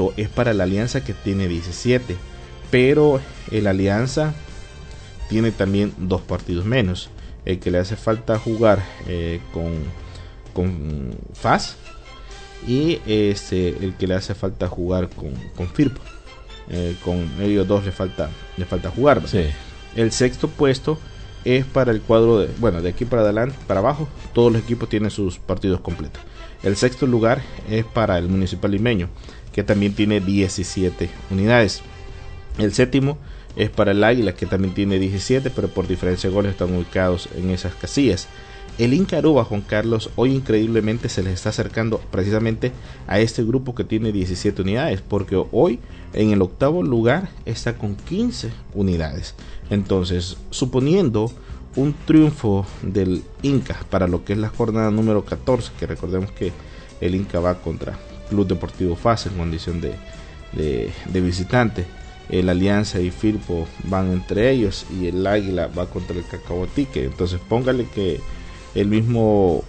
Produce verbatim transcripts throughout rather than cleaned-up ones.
puesto es para la Alianza, que tiene diecisiete, pero el Alianza tiene también dos partidos menos. El que le hace falta jugar eh, con, con F A S y este, el que le hace falta jugar con, con Firpo. Eh, con ellos dos le falta, le falta jugar. Sí. El sexto puesto es para el cuadro de, bueno, de aquí para adelante, para abajo, todos los equipos tienen sus partidos completos. El sexto lugar es para el Municipal Limeño, que también tiene diecisiete unidades. El séptimo es para el Águila, que también tiene diecisiete, pero por diferencia de goles están ubicados en esas casillas. El Inca Aruba, Juan Carlos, hoy increíblemente se les está acercando precisamente a este grupo que tiene diecisiete unidades, porque hoy en el octavo lugar está con quince unidades. Entonces, suponiendo un triunfo del Inca para lo que es la jornada número catorce, que recordemos que el Inca va contra Club Deportivo F A S en condición de, de, de visitante, el Alianza y Firpo van entre ellos y el Águila va contra el Cacahuatique. Entonces póngale que el mismo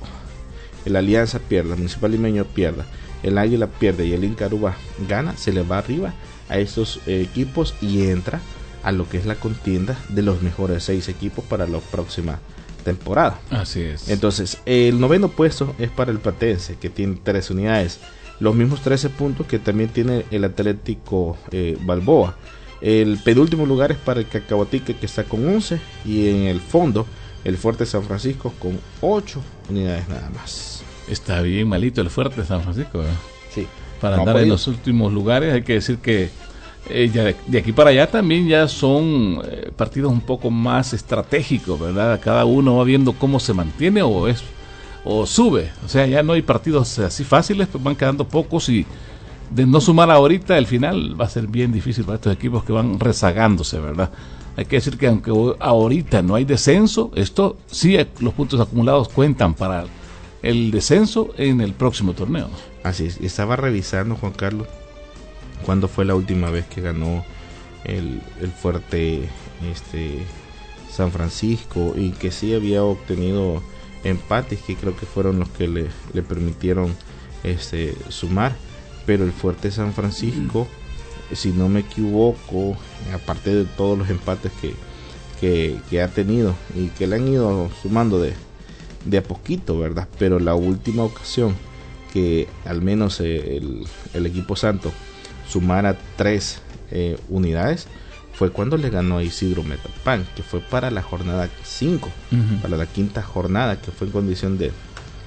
el Alianza pierda, el Municipal Limeño pierda, el Águila pierde y el Inca Aruba gana, se le va arriba a estos eh, equipos y entra a lo que es la contienda de los mejores seis equipos para la próxima temporada. Así es. Entonces el noveno puesto es para el Platense, que tiene tres unidades, los mismos trece puntos que también tiene el Atlético eh, Balboa. El penúltimo lugar es para el Cacahuatique, que está con once, y en el fondo el Fuerte San Francisco con ocho unidades nada más. Está bien malito el Fuerte San Francisco, ¿eh? Sí. Para no andar en los últimos lugares. Hay que decir que eh, ya de, de aquí para allá también ya son eh, partidos un poco más estratégicos, ¿verdad? Cada uno va viendo cómo se mantiene o es o sube. O sea, ya no hay partidos así fáciles, pues van quedando pocos, y de no sumar ahorita, el final va a ser bien difícil para estos equipos que van rezagándose, ¿verdad? Hay que decir que aunque ahorita no hay descenso, esto sí, los puntos acumulados cuentan para el descenso en el próximo torneo. Así es. Estaba revisando, Juan Carlos, cuándo fue la última vez que ganó el, el Fuerte este San Francisco, y que sí había obtenido empates que creo que fueron los que le, le permitieron este sumar. Pero el Fuerte San Francisco, si no me equivoco, aparte de todos los empates que, que, que ha tenido y que le han ido sumando de, de a poquito, ¿verdad? Pero la última ocasión que al menos el, el equipo santo sumara tres eh, unidades fue cuando le ganó a Isidro Metapan, que fue para la jornada cinco, uh-huh. para la quinta jornada, que fue en condición de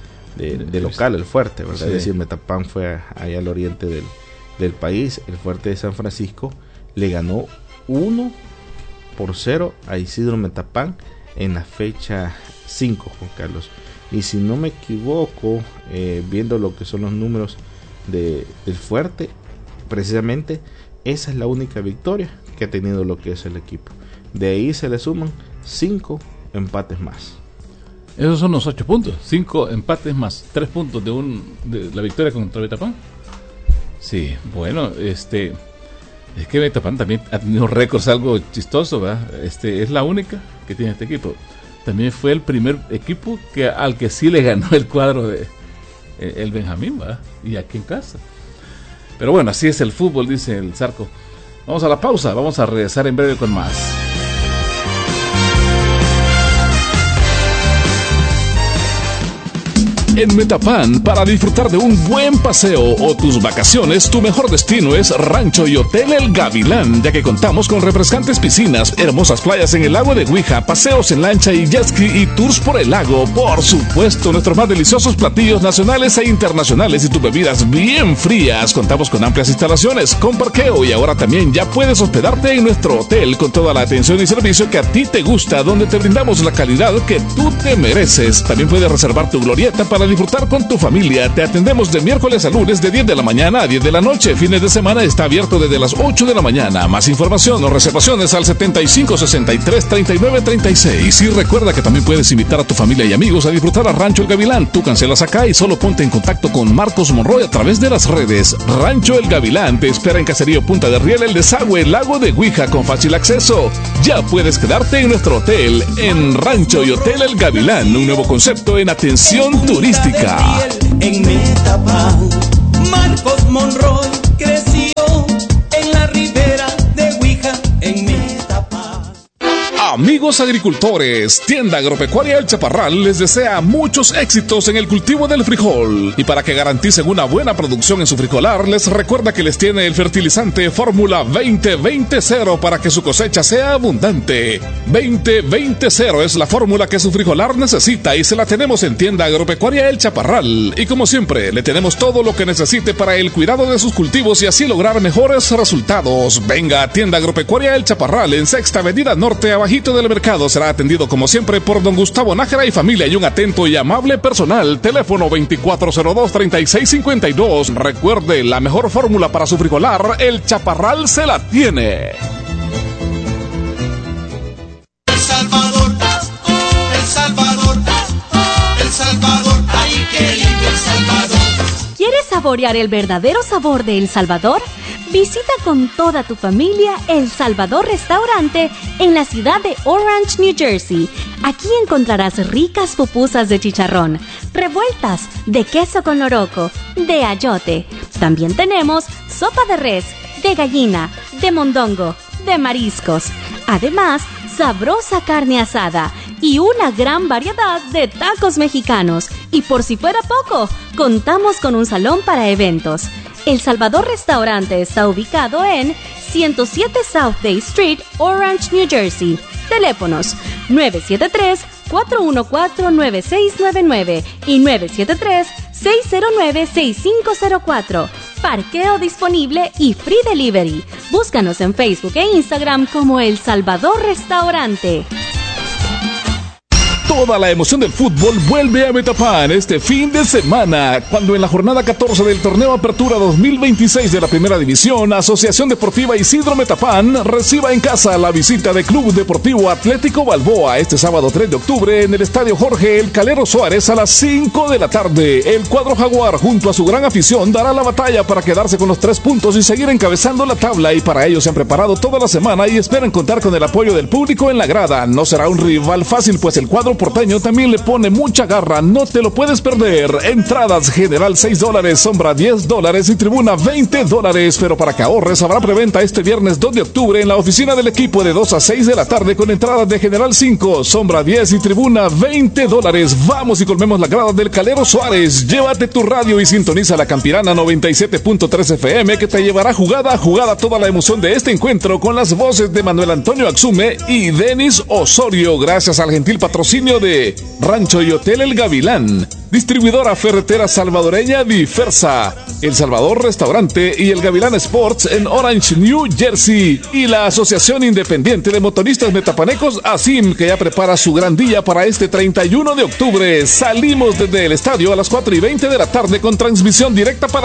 de, de local, el Fuerte, ¿verdad? Sí. Es decir, Metapan fue allá al oriente del, del país. El Fuerte de San Francisco le ganó uno por cero a Isidro Metapan en la fecha cinco, Juan Carlos. Y si no me equivoco, eh, viendo lo que son los números de, del Fuerte, precisamente esa es la única victoria que ha tenido lo que es el equipo. De ahí se le suman cinco empates más. Esos son los ocho puntos, cinco empates más tres puntos de un de la victoria contra Metapan. Sí, bueno, este es que Metapan también ha tenido récords algo chistoso, ¿verdad? Este es la única que tiene este equipo. También fue el primer equipo que al que sí le ganó el cuadro de el Benjamín, ¿verdad? Y aquí en casa. Pero bueno, así es el fútbol, dice el Zarco. Vamos a la pausa, vamos a regresar en breve con más. En Metapan, para disfrutar de un buen paseo o tus vacaciones, tu mejor destino es Rancho y Hotel El Gavilán, ya que contamos con refrescantes piscinas, hermosas playas en el lago de Huija, paseos en lancha y jet ski y tours por el lago. Por supuesto, nuestros más deliciosos platillos nacionales e internacionales y tus bebidas bien frías. Contamos con amplias instalaciones, con parqueo, y ahora también ya puedes hospedarte en nuestro hotel con toda la atención y servicio que a ti te gusta, donde te brindamos la calidad que tú te mereces. También puedes reservar tu glorieta para disfrutar con tu familia. Te atendemos de miércoles a lunes de diez de la mañana a diez de la noche. Fines de semana está abierto desde las ocho de la mañana. Más información o reservaciones al setenta y cinco sesenta y tres treinta y nueve treinta y seis. Y recuerda que también puedes invitar a tu familia y amigos a disfrutar a Rancho El Gavilán. Tú cancelas acá y solo ponte en contacto con Marcos Monroy a través de las redes. Rancho El Gavilán te espera en Caserío Punta de Riel, El Desagüe, Lago de Huija, con fácil acceso. Ya puedes quedarte en nuestro hotel, en Rancho y Hotel El Gavilán, un nuevo concepto en atención turística. En Metapan, Marcos Monroy creció. Amigos agricultores, Tienda Agropecuaria El Chaparral les desea muchos éxitos en el cultivo del frijol. Y para que garanticen una buena producción en su frijolar, les recuerda que les tiene el fertilizante Fórmula veinte veinte cero para que su cosecha sea abundante. veinte veinte cero es la fórmula que su frijolar necesita y se la tenemos en Tienda Agropecuaria El Chaparral. Y como siempre, le tenemos todo lo que necesite para el cuidado de sus cultivos y así lograr mejores resultados. Venga a Tienda Agropecuaria El Chaparral en Sexta Avenida Norte, abajito del mercado. Será atendido como siempre por don Gustavo Nájera y familia y un atento y amable personal. Teléfono veinticuatro cero dos, treinta y seis cincuenta y dos. Recuerde, la mejor fórmula para su frijolar, El Chaparral se la tiene. El Salvador, El Salvador, El Salvador, ay qué lindo El Salvador. ¿Quieres saborear el verdadero sabor de El Salvador? Visita con toda tu familia El Salvador Restaurante en la ciudad de Orange, New Jersey. Aquí encontrarás ricas pupusas de chicharrón, revueltas de queso con loroco, de ayote. También tenemos sopa de res, de gallina, de mondongo, de mariscos. Además, sabrosa carne asada y una gran variedad de tacos mexicanos. Y por si fuera poco, contamos con un salón para eventos. El Salvador Restaurante está ubicado en ciento siete South Day Street, Orange, New Jersey. Teléfonos nueve siete tres, cuatro uno cuatro, nueve seis nueve nueve y nueve siete tres, seis cero nueve, seis cinco cero cuatro. Parqueo disponible y free delivery. Búscanos en Facebook e Instagram como El Salvador Restaurante. Toda la emoción del fútbol vuelve a Metapan este fin de semana, cuando en la jornada catorce del Torneo Apertura dos mil veintiséis de la Primera División, Asociación Deportiva Isidro Metapan reciba en casa la visita de Club Deportivo Atlético Balboa este sábado tres de octubre en el Estadio Jorge El Calero Suárez a las cinco de la tarde. El cuadro jaguar, junto a su gran afición, dará la batalla para quedarse con los tres puntos y seguir encabezando la tabla, y para ello se han preparado toda la semana y esperan contar con el apoyo del público en la grada. No será un rival fácil, pues el cuadro porteño también le pone mucha garra, no te lo puedes perder. Entradas general seis dólares, sombra diez dólares y tribuna veinte dólares, pero para que ahorres habrá preventa este viernes dos de octubre en la oficina del equipo de dos a seis de la tarde con entradas de general cinco, sombra diez y tribuna veinte dólares. Vamos y colmemos la grada del Calero Suárez. Llévate tu radio y sintoniza la Campirana noventa y siete punto tres F M, que te llevará jugada a jugada toda la emoción de este encuentro con las voces de Manuel Antonio Axume y Denis Osorio, gracias al gentil patrocinio de Rancho y Hotel El Gavilán, distribuidora ferretera salvadoreña Diversa, El Salvador Restaurante y El Gavilán Sports en Orange, New Jersey, y la Asociación Independiente de Motoristas Metapanecos ASIM, que ya prepara su gran día para este treinta y uno de octubre. Salimos desde el estadio a las cuatro y veinte de la tarde con transmisión directa para